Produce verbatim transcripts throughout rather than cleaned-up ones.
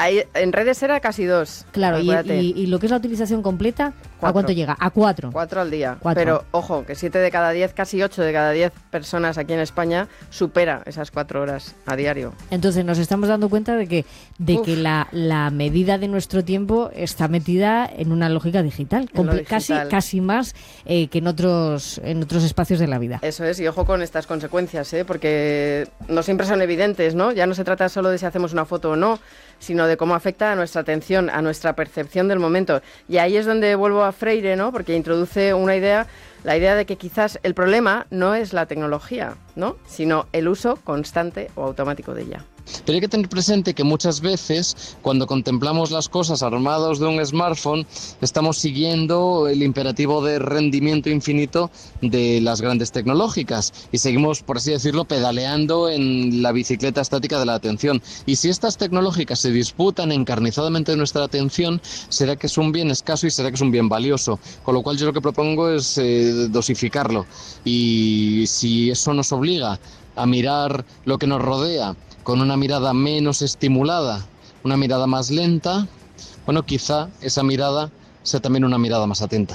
Ahí, en redes era casi dos. Claro, y, y, y lo que es la utilización completa, cuatro. ¿A cuánto llega? A cuatro. Cuatro al día. Cuatro. Pero, ojo, que siete de cada diez, casi ocho de cada diez personas aquí en España supera esas cuatro horas a diario. Entonces nos estamos dando cuenta de que, de que la, la medida de nuestro tiempo está metida en una lógica digital, comple- digital. Casi, casi más eh, que en otros, en otros espacios de la vida. Eso es, y ojo con estas consecuencias, ¿eh? Porque no siempre son evidentes, ¿no? Ya no se trata solo de si hacemos una foto o no, sino de cómo afecta a nuestra atención, a nuestra percepción del momento. Y ahí es donde vuelvo a Freire, ¿no? Porque introduce una idea, la idea de que quizás el problema no es la tecnología, ¿no? Sino el uso constante o automático de ella. Pero hay que tener presente que muchas veces, cuando contemplamos las cosas armados de un smartphone, estamos siguiendo el imperativo de rendimiento infinito de las grandes tecnológicas y seguimos, por así decirlo, pedaleando en la bicicleta estática de la atención. Y si estas tecnológicas se disputan encarnizadamente de nuestra atención, será que es un bien escaso y será que es un bien valioso. Con lo cual yo lo que propongo es eh, dosificarlo. Y si eso nos obliga a mirar lo que nos rodea con una mirada menos estimulada, una mirada más lenta, bueno, quizá esa mirada sea también una mirada más atenta.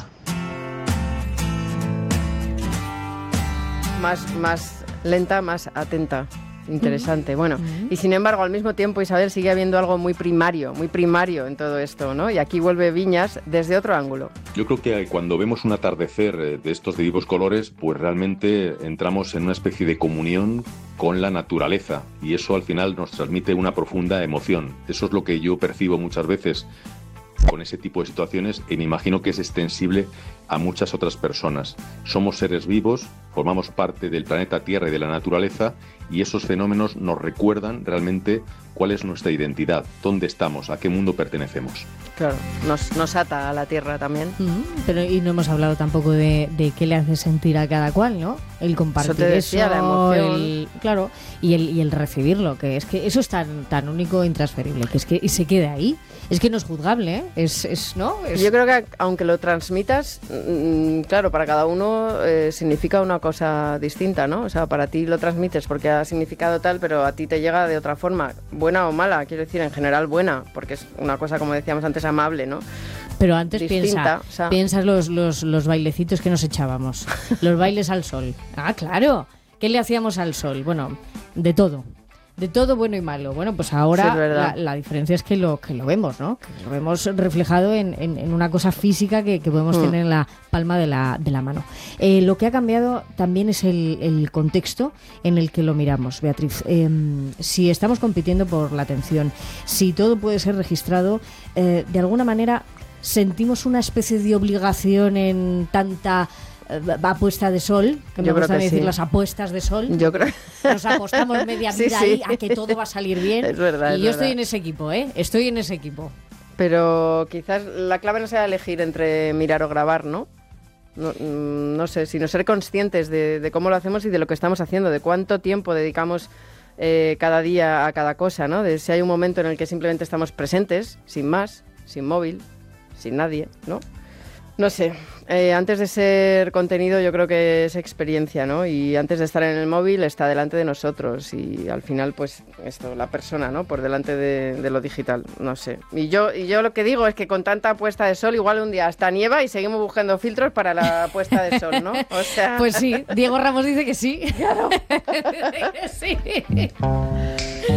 Más, más lenta, más atenta. Interesante. Bueno, uh-huh. Y sin embargo, al mismo tiempo, Isabel, sigue habiendo algo muy primario, muy primario en todo esto, ¿no? Y aquí vuelve Viñas desde otro ángulo. Yo creo que cuando vemos un atardecer de estos de vivos colores, pues realmente entramos en una especie de comunión con la naturaleza y eso al final nos transmite una profunda emoción. Eso es lo que yo percibo muchas veces con ese tipo de situaciones y me imagino que es extensible a muchas otras personas. Somos seres vivos, formamos parte del planeta Tierra y de la naturaleza y esos fenómenos nos recuerdan realmente cuál es nuestra identidad, dónde estamos, a qué mundo pertenecemos. Claro, nos, nos ata a la Tierra también. Uh-huh. Pero y no hemos hablado tampoco de, de qué le hace sentir a cada cual, ¿no? El compartir eso, te decía, eso la emoción. El, claro, y el, y el recibirlo, que es que eso es tan, tan único e intransferible, que es que y se queda ahí. Es que no es juzgable, ¿eh? Es, es, ¿no? Es... Yo creo que aunque lo transmitas, mmm, claro, para cada uno eh, significa una cosa distinta, ¿no? O sea, para ti lo transmites porque ha significado tal, pero a ti te llega de otra forma, buena o mala, quiero decir, en general buena, porque es una cosa, como decíamos antes, amable, ¿no? Pero antes distinta, piensa, o sea... piensas los, los, los bailecitos que nos echábamos, los bailes al sol. Ah, claro, ¿qué le hacíamos al sol? Bueno, de todo. De todo bueno y malo. Bueno, pues ahora sí, la, la diferencia es que lo que lo vemos, ¿no? Que lo vemos reflejado en, en, en una cosa física que, que podemos mm. tener en la palma de la, de la mano. Eh, lo que ha cambiado también es el, el contexto en el que lo miramos, Beatriz. Eh, si estamos compitiendo por la atención, si todo puede ser registrado, eh, de alguna manera sentimos una especie de obligación en tanta... apuesta de sol, que me gusta decir sí. Las apuestas de sol. Yo creo nos apostamos media vida sí, ahí sí. a que todo va a salir bien. Es verdad, y es yo verdad. estoy en ese equipo, ¿eh? Estoy en ese equipo. Pero quizás la clave no sea elegir entre mirar o grabar, ¿no? No, no sé, sino ser conscientes de, de cómo lo hacemos y de lo que estamos haciendo, de cuánto tiempo dedicamos eh, cada día a cada cosa, ¿no? De si hay un momento en el que simplemente estamos presentes, sin más, sin móvil, sin nadie, ¿no? No sé, eh, antes de ser contenido yo creo que es experiencia, ¿no? Y antes de estar en el móvil está delante de nosotros y al final pues esto, la persona, ¿no? Por delante de, de lo digital, no sé. Y yo, y yo lo que digo es que con tanta puesta de sol igual un día hasta nieva y seguimos buscando filtros para la puesta de sol, ¿no? O sea... Pues sí, Diego Ramos dice que sí. Claro. Sí.